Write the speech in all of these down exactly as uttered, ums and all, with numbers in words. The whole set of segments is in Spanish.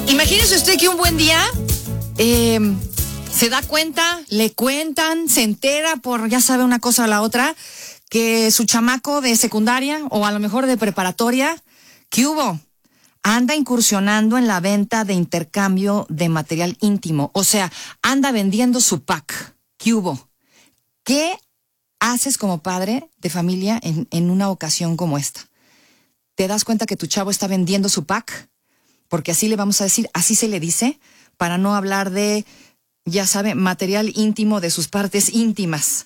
Imagínese usted que un buen día eh, se da cuenta, le cuentan, se entera por ya sabe una cosa o la otra, que su chamaco de secundaria o a lo mejor de preparatoria, ¿qué hubo? Anda incursionando en la venta de intercambio de material íntimo. O sea, anda vendiendo su pack. ¿Qué hubo? ¿Qué haces como padre de familia en, en una ocasión como esta? ¿Te das cuenta que tu chavo está vendiendo su pack? Porque así le vamos a decir, así se le dice, para no hablar de, ya sabe, material íntimo de sus partes íntimas.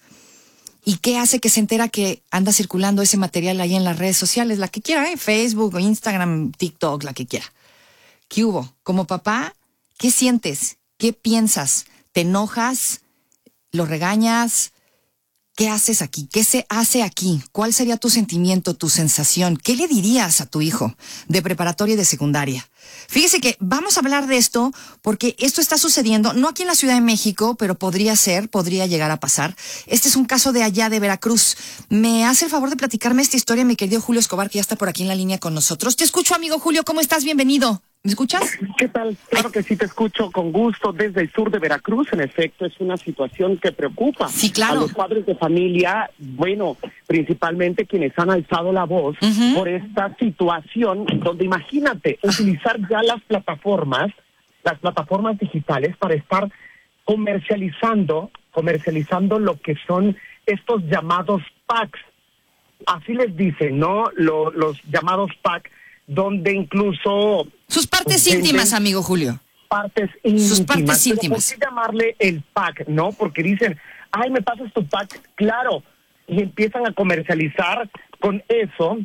¿Y qué hace que se entera que anda circulando ese material ahí en las redes sociales? La que quiera, ¿eh? Facebook, Instagram, TikTok, la que quiera. ¿Qué hubo? Como papá, ¿qué sientes? ¿Qué piensas? ¿Te enojas? ¿Lo regañas? ¿Qué haces aquí? ¿Qué se hace aquí? ¿Cuál sería tu sentimiento, tu sensación? ¿Qué le dirías a tu hijo de preparatoria y de secundaria? Fíjese que vamos a hablar de esto porque esto está sucediendo, no aquí en la Ciudad de México, pero podría ser, podría llegar a pasar. Este es un caso de allá de Veracruz. Me hace el favor de platicarme esta historia mi querido Julio Escobar, que ya está por aquí en la línea con nosotros. Te escucho, amigo Julio, ¿cómo estás? Bienvenido. ¿Me escuchas? ¿Qué tal? Claro que sí, te escucho con gusto desde el sur de Veracruz. En efecto, es una situación que preocupa sí, claro. a los padres de familia, bueno, principalmente quienes han alzado la voz uh-huh. por esta situación, donde imagínate, utilizar ya las plataformas, las plataformas digitales para estar comercializando, comercializando lo que son estos llamados packs. Así les dicen, ¿no? Lo, los llamados packs, donde incluso... Sus partes íntimas, amigo Julio. Partes íntimas. Sus partes íntimas. ¿Por qué llamarle el pack, no? Porque dicen, ay, me pasas tu pack, claro. Y empiezan a comercializar con eso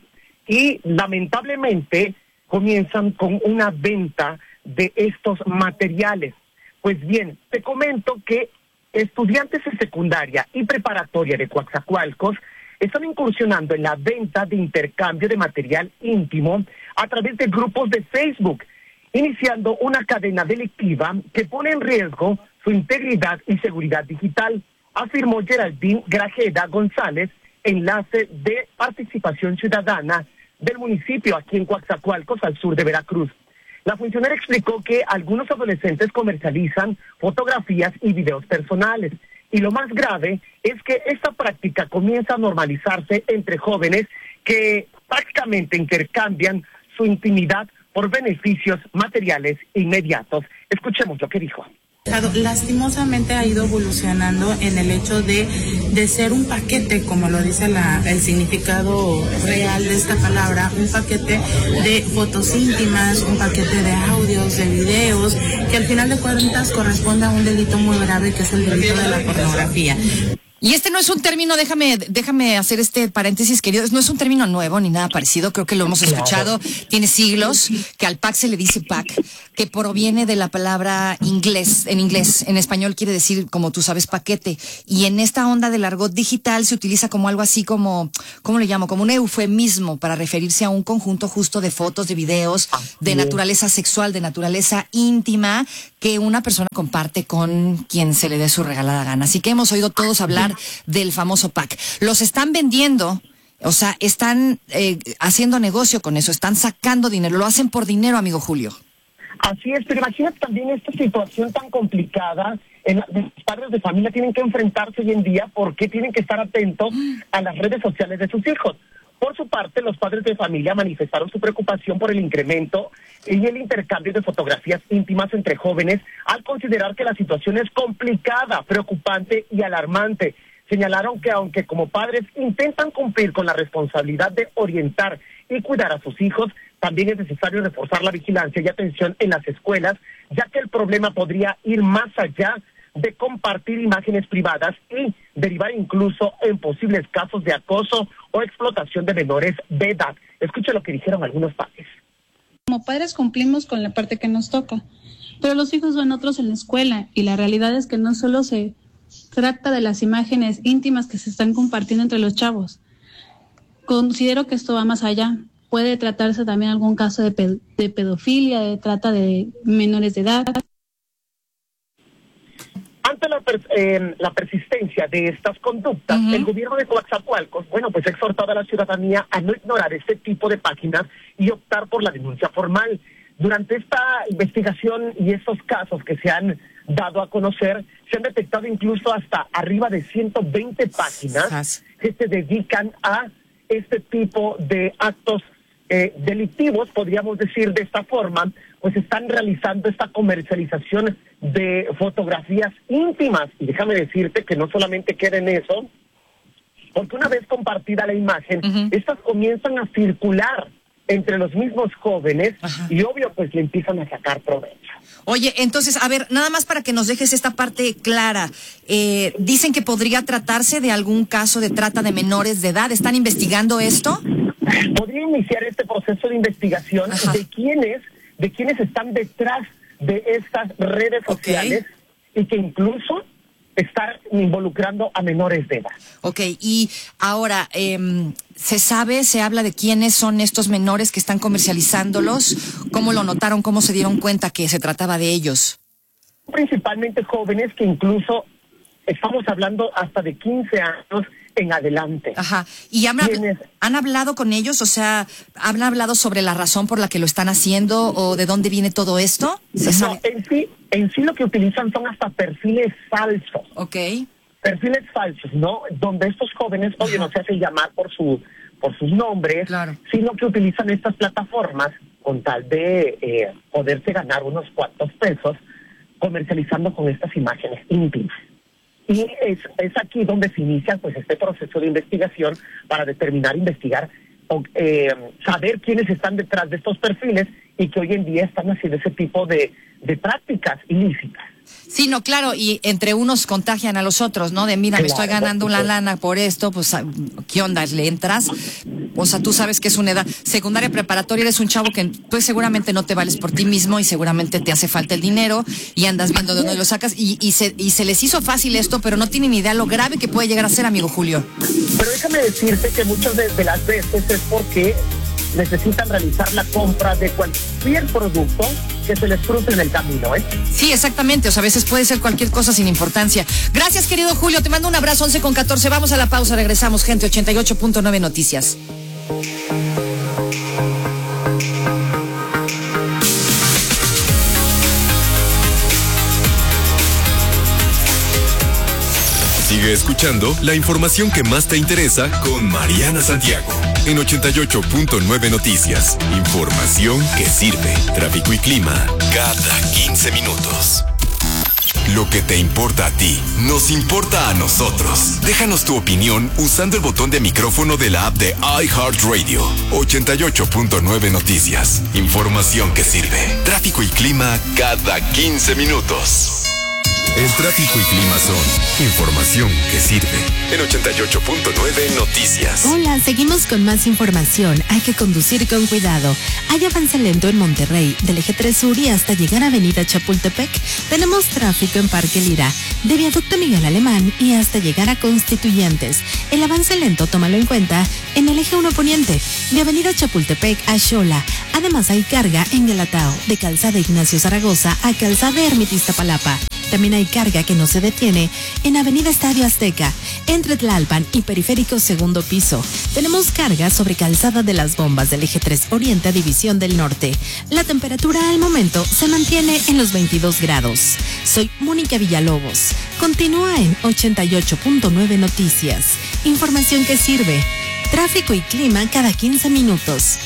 y lamentablemente comienzan con una venta de estos materiales. Pues bien, te comento que estudiantes de secundaria y preparatoria de Coatzacoalcos están incursionando en la venta de intercambio de material íntimo a través de grupos de Facebook, iniciando una cadena delictiva que pone en riesgo su integridad y seguridad digital, afirmó Geraldine Grajeda González, enlace de participación ciudadana del municipio aquí en Coatzacoalcos, al sur de Veracruz. La funcionaria explicó que algunos adolescentes comercializan fotografías y videos personales, y lo más grave es que esta práctica comienza a normalizarse entre jóvenes que prácticamente intercambian su intimidad por beneficios materiales inmediatos. Escuchemos lo que dijo. Lastimosamente ha ido evolucionando en el hecho de, de ser un paquete, como lo dice la, el significado real de esta palabra, un paquete de fotos íntimas, un paquete de audios, de videos, que al final de cuentas corresponde a un delito muy grave, que es el delito de la pornografía. Y este no es un término, déjame déjame hacer este paréntesis, querido, no es un término nuevo ni nada parecido, creo que lo hemos escuchado, tiene siglos, que al pack se le dice pack, que proviene de la palabra inglés, en inglés, en español quiere decir, como tú sabes, paquete, y en esta onda del argot digital se utiliza como algo así como, ¿cómo le llamo? Como un eufemismo para referirse a un conjunto justo de fotos, de videos, de naturaleza sexual, de naturaleza íntima, que una persona comparte con quien se le dé su regalada gana. Así que hemos oído todos hablar del famoso pack. Los están vendiendo, o sea, están eh, haciendo negocio con eso, están sacando dinero, lo hacen por dinero, amigo Julio. Así es, pero imagínate también esta situación tan complicada en la que los padres de familia tienen que enfrentarse hoy en día porque tienen que estar atentos a las redes sociales de sus hijos. Por su parte, los padres de familia manifestaron su preocupación por el incremento y el intercambio de fotografías íntimas entre jóvenes al considerar que la situación es complicada, preocupante y alarmante. Señalaron que aunque como padres intentan cumplir con la responsabilidad de orientar y cuidar a sus hijos, también es necesario reforzar la vigilancia y atención en las escuelas, ya que el problema podría ir más allá de compartir imágenes privadas y derivar incluso en posibles casos de acoso o explotación de menores de edad. Escuche lo que dijeron algunos padres. Como padres cumplimos con la parte que nos toca, pero los hijos ven otros en la escuela y la realidad es que no solo se trata de las imágenes íntimas que se están compartiendo entre los chavos. Considero que esto va más allá. Puede tratarse también algún caso de, ped- de pedofilia, de trata de menores de edad. Ante la, per- eh, la persistencia de estas conductas, uh-huh. el gobierno de Coatzacoalcos, bueno, pues ha exhortado a la ciudadanía a no ignorar este tipo de páginas y optar por la denuncia formal. durante esta investigación y estos casos que se han dado a conocer, se han detectado incluso hasta arriba de ciento veinte páginas que se dedican a este tipo de actos eh, delictivos, podríamos decir de esta forma, pues están realizando esta comercialización de fotografías íntimas. Y déjame decirte que no solamente queda en eso, porque una vez compartida la imagen, uh-huh. estas comienzan a circular entre los mismos jóvenes. Ajá. Y obvio, pues le empiezan a sacar provecho. Oye, entonces, a ver, nada más para que nos dejes esta parte clara. Eh, dicen que podría tratarse de algún caso de trata de menores de edad. ¿Están investigando esto? Podría iniciar este proceso de investigación Ajá. de quiénes, de quiénes están detrás de estas redes sociales, okay. y que incluso estar involucrando a menores de edad. Ok, y ahora, eh, ¿se sabe, se habla de quiénes son estos menores que están comercializándolos? ¿Cómo lo notaron? ¿Cómo se dieron cuenta que se trataba de ellos? Principalmente jóvenes que incluso estamos hablando hasta de quince años en adelante. Ajá. ¿Y han, han hablado con ellos? O sea, ¿han hablado sobre la razón por la que lo están haciendo o de dónde viene todo esto? ¿Se no, sabe? en sí, en sí lo que utilizan son hasta perfiles falsos. Ok. Perfiles falsos, ¿no? Donde estos jóvenes, Ajá. oye, no se hacen llamar por su por sus nombres, claro. sino que utilizan estas plataformas con tal de eh, poderse ganar unos cuantos pesos comercializando con estas imágenes íntimas. Y es, es aquí donde se inicia pues este proceso de investigación para determinar, investigar, o, eh, saber quiénes están detrás de estos perfiles y que hoy en día están haciendo ese tipo de, de prácticas ilícitas. Sí, no, claro, y entre unos contagian a los otros, ¿no? De mira, claro, me estoy ganando una lana por esto, pues, ¿qué onda? ¿Le entras? O sea, tú sabes que es una edad secundaria, preparatoria, eres un chavo que pues seguramente no te vales por ti mismo y seguramente te hace falta el dinero y andas viendo de dónde lo sacas y, y, se, y se les hizo fácil esto, pero no tienen idea lo grave que puede llegar a ser, amigo Julio. Pero déjame decirte que muchas de, de las veces es porque necesitan realizar la compra de cualquier producto que se les cruce en el camino, ¿eh? Sí, exactamente, o sea, a veces puede ser cualquier cosa sin importancia. Gracias, querido Julio, te mando un abrazo, once con catorce, vamos a la pausa, regresamos, gente, ochenta y ocho punto nueve Noticias. Sigue escuchando la información que más te interesa con Mariana Santiago en ochenta y ocho punto nueve Noticias. Información que sirve. Tráfico y clima cada quince minutos. Lo que te importa a ti, nos importa a nosotros. Déjanos tu opinión usando el botón de micrófono de la app de iHeartRadio. ochenta y ocho punto nueve Noticias. Información que sirve. Tráfico y clima cada quince minutos. El tráfico y clima son información que sirve. En ochenta y ocho punto nueve Noticias. Hola, seguimos con más información. Hay que conducir con cuidado. Hay avance lento en Monterrey, del eje tres Sur y hasta llegar a Avenida Chapultepec. Tenemos tráfico en Parque Lira, de Viaducto Miguel Alemán y hasta llegar a Constituyentes. El avance lento, tómalo en cuenta, en el eje uno Poniente, de Avenida Chapultepec a Xola. Además hay carga en Guelatao, de Calzada Ignacio Zaragoza a Calzada Ermita Iztapalapa. También hay carga que no se detiene en Avenida Estadio Azteca, entre Tlalpan y Periférico Segundo Piso. Tenemos carga sobre Calzada de las Bombas del eje tres Oriente a División del Norte. La temperatura al momento se mantiene en los veintidós grados. Soy Mónica Villalobos. Continúa en ochenta y ocho punto nueve Noticias. Información que sirve. Tráfico y clima cada quince minutos.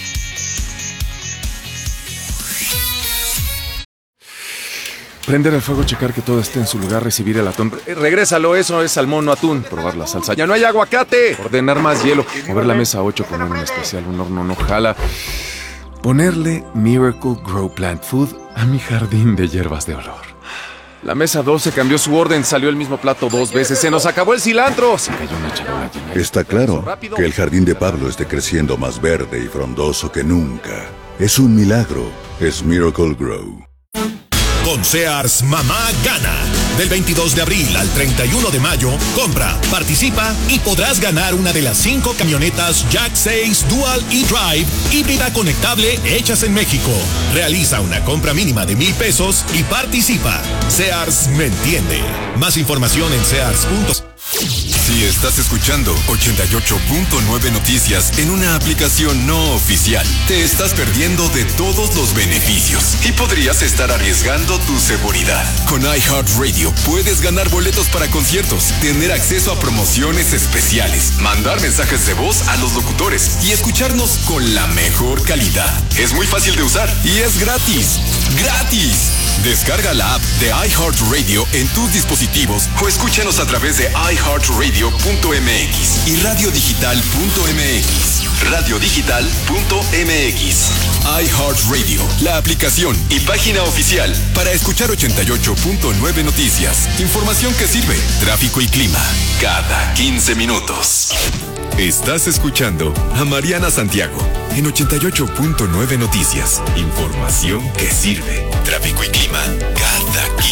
Prender el fuego, checar que todo esté en su lugar, recibir el atún. Eh, regrésalo, eso es salmón o atún. Probar la salsa. ¡Ya no hay aguacate! Ordenar más hielo. Mover la mesa a ocho, poner un especial, un horno no jala. Ponerle Miracle Grow Plant Food a mi jardín de hierbas de olor. La mesa doce cambió su orden, salió el mismo plato dos veces. ¡Se nos acabó el cilantro! Se cayó una charola llena. Está claro que el jardín de Pablo esté creciendo más verde y frondoso que nunca. Es un milagro. Es Miracle Grow. Con Sears, mamá gana. Del veintidós de abril al treinta y uno de mayo, compra, participa y podrás ganar una de las cinco camionetas Jack seis Dual e-Drive híbrida conectable hechas en México. Realiza una compra mínima de mil pesos y participa. Sears me entiende. Más información en sears punto com. Si estás escuchando ochenta y ocho punto nueve Noticias en una aplicación no oficial, te estás perdiendo de todos los beneficios y podrías estar arriesgando tu seguridad. Con iHeartRadio puedes ganar boletos para conciertos, tener acceso a promociones especiales, mandar mensajes de voz a los locutores y escucharnos con la mejor calidad. Es muy fácil de usar y es gratis. ¡Gratis! Descarga la app de iHeartRadio en tus dispositivos o escúchanos a través de i heart radio punto m x y radio digital punto m x. radio digital punto m x. iHeartRadio, la aplicación y página oficial para escuchar ochenta y ocho punto nueve Noticias. Información que sirve, tráfico y clima, cada quince minutos. Estás escuchando a Mariana Santiago en ochenta y ocho punto nueve Noticias. Información que sirve, tráfico y clima, cada quince